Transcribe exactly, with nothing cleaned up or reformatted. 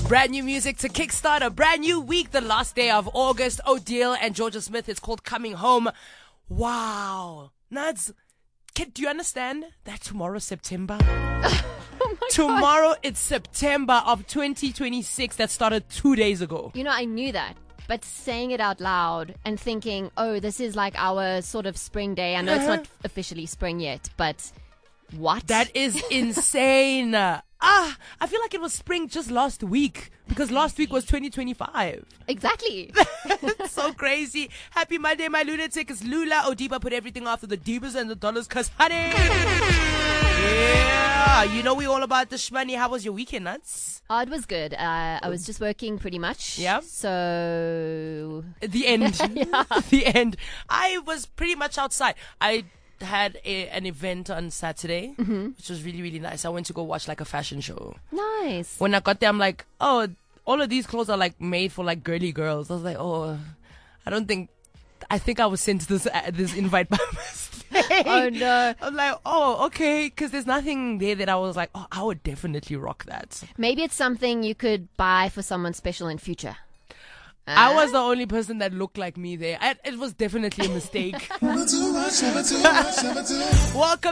Brand new music to kickstart a brand new week, the last day of August. Odile and Georgia Smith. It's called Coming Home. Wow. Nads, can, do you understand that tomorrow's September? Oh my Tomorrow God. it's September of twenty twenty-six. That started two days ago. You know, I knew that. But saying it out loud and thinking, oh, this is like our sort of spring day. I know it's not officially spring yet, but what? That is insane. Ah, I feel like it was spring just last week because last week was twenty twenty-five. Exactly. It's so crazy. Happy Monday, my lunatic. It's Lula. Odiba put everything after the divas and the dollars because, honey. Yeah. You know we all about the shmoney. How was your weekend, Nuts? Oh, it was good. Uh, I was just working pretty much. Yeah. So. The end. Yeah. The end. I was pretty much outside. I had a, an event on Saturday, mm-hmm. which was really, really nice. I went to go watch like a fashion show. Nice. When I got there, I'm like, oh, all of these clothes are like made for like girly girls. I was like, oh, I don't think, I think I was sent this uh, this invite by mistake. Oh no. I'm like, oh, okay, because there's nothing there that I was like, oh, I would definitely rock that. Maybe it's something you could buy for someone special in future. I Uh? was the only person that looked like me there. I, it was definitely a mistake. Welcome